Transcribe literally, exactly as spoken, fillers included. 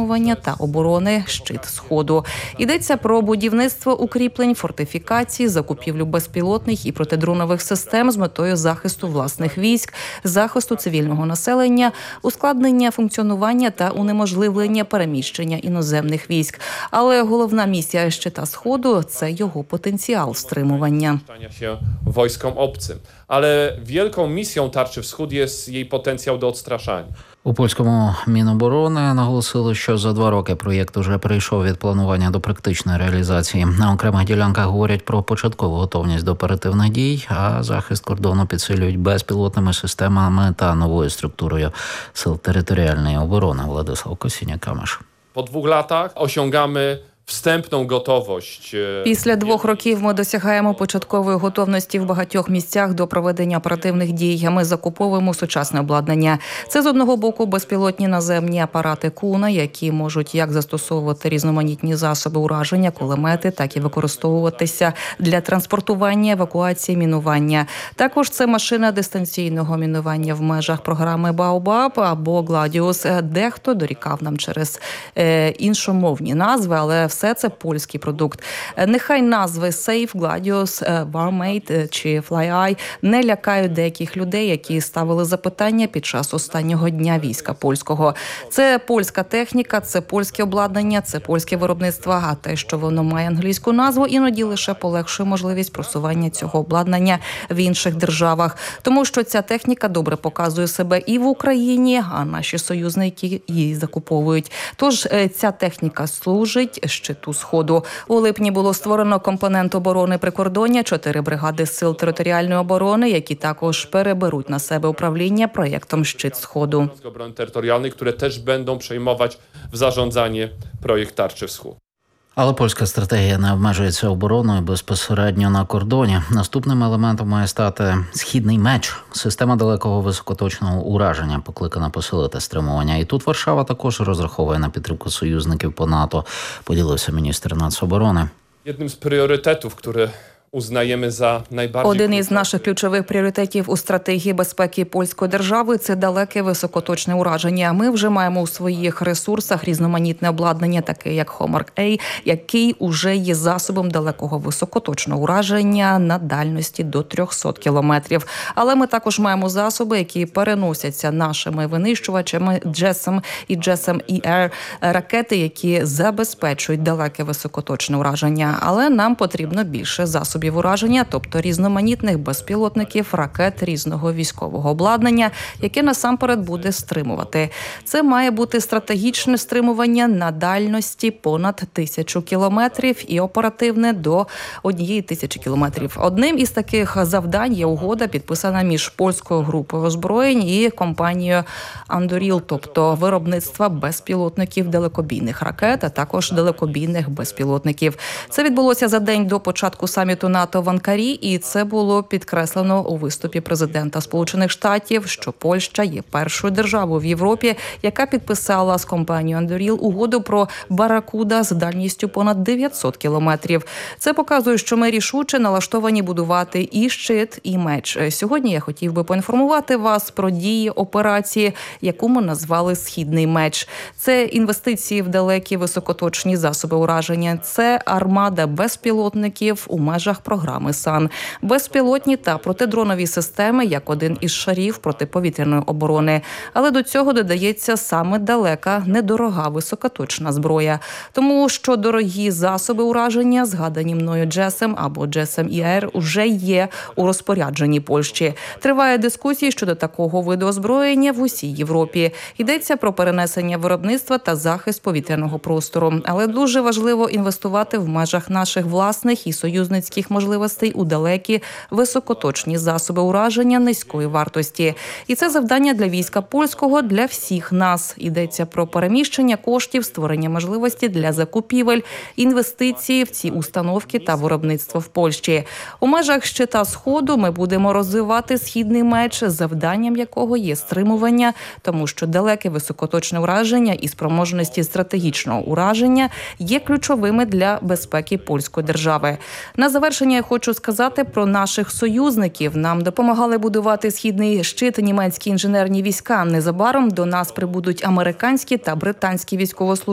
стримування та оборони «Щит Сходу». Йдеться про будівництво укріплень, фортифікацій, закупівлю безпілотних і протидронових систем з метою захисту власних військ, захисту цивільного населення, ускладнення функціонування та унеможливлення переміщення іноземних військ. Але головна місія «Щита Сходу» – це його потенціал стримування. Wojskom obcym, ale wielką misją Tarczy Wschód jest jej potencjał do odstraszania. У польському Міноборони наголосили, що за два роки проєкт уже перейшов від планування до практичної реалізації. На окремих ділянках говорять про початкову готовність до оперативних дій, а захист кордону підсилюють безпілотними системами та новою структурою сил територіальної оборони. Владислав Косіня-Камиш. Po dwóch latach osiągamy wstępną gotowość. Після двох років ми досягаємо початкової готовності в багатьох місцях до проведення оперативних дій. Ми закуповуємо сучасне обладнання. Це з одного боку безпілотні наземні апарати «Куна», які можуть як застосовувати різноманітні засоби ураження, кулемети, так і використовуватися для транспортування, евакуації, мінування. Також це машина дистанційного мінування в межах програми «Баобаб» або «Гладіус». Дехто дорікав нам через е, іншомовні назви, але все це польський продукт. Нехай назви Safe, Gladius, Warmate чи FlyEye не лякають деяких людей, які ставили запитання під час останнього дня війська польського. Це польська техніка, це польське обладнання, це польське виробництво, а те, що воно має англійську назву, іноді лише полегшує можливість просування цього обладнання в інших державах. Тому що ця техніка добре показує себе і в Україні, а наші союзники її закуповують. Тож ця техніка служить «Щиту Сходу». У липні було створено компонент оборони прикордоння, чотири бригади сил територіальної оборони, які також переберуть на себе управління проєктом «Щит Сходу». Оборони територіальної, які теж будуть przejmować в zarządzanie projekt Tarczy Wschód. Але польська стратегія не обмежується обороною безпосередньо на кордоні. Наступним елементом має стати «Східний меч» – система далекого високоточного ураження, покликана посилити стримування. І тут Варшава також розраховує на підтримку союзників по НАТО, поділився міністр нацоборони. Одним з пріоритетів, які uznajemy za najbardziej... Один із наших ключових пріоритетів у стратегії безпеки польської держави – це далеке високоточне ураження. Ми вже маємо у своїх ресурсах різноманітне обладнання, таке як Хомарк-А, який уже є засобом далекого високоточного ураження на дальності до триста кілометрів. Але ми також маємо засоби, які переносяться нашими винищувачами джесем і джесем-І Ар, ракети, які забезпечують далеке високоточне ураження. Але нам потрібно більше засобів ураження, тобто різноманітних безпілотників, ракет, різного військового обладнання, яке насамперед буде стримувати. Це має бути стратегічне стримування на дальності понад тисячу кілометрів і оперативне до однієї тисячі кілометрів. Одним із таких завдань є угода, підписана між польською групою озброєнь і компанією Anduril, тобто виробництва безпілотників далекобійних ракет, а також далекобійних безпілотників. Це відбулося за день до початку саміту НАТО в Анкарі, і це було підкреслено у виступі президента Сполучених Штатів, що Польща є першою державою в Європі, яка підписала з компанією Anduril угоду про «Барракуда» з дальністю понад дев'ятсот кілометрів. Це показує, що ми рішуче налаштовані будувати і щит, і меч. Сьогодні я хотів би поінформувати вас про дії операції, яку ми назвали «Східний меч». Це інвестиції в далекі високоточні засоби ураження. Це армада безпілотників у межах програми САН. Безпілотні та протидронові системи як один із шарів протиповітряної оборони. Але до цього додається саме далека, недорога високоточна зброя. Тому що дорогі засоби ураження, згадані мною джесем або джесем-І Ар, уже є у розпорядженні Польщі. Триває дискусія щодо такого виду озброєння в усій Європі. Йдеться про перенесення виробництва та захист повітряного простору. Але дуже важливо інвестувати в межах наших власних і союзницьких можливостей у далекі високоточні засоби ураження низької вартості. І це завдання для війська польського, для всіх нас. Йдеться про переміщення коштів, створення можливості для закупівель, інвестиції в ці установки та виробництво в Польщі. У межах «Щита Сходу» ми будемо розвивати «Східний меч», завданням якого є стримування, тому що далеке високоточне ураження і спроможності стратегічного ураження є ключовими для безпеки польської держави. На завершення я хочу сказати про наших союзників. Нам допомагали будувати «Східний щит» німецькі інженерні війська. Незабаром до нас прибудуть американські та британські військовослужбовці.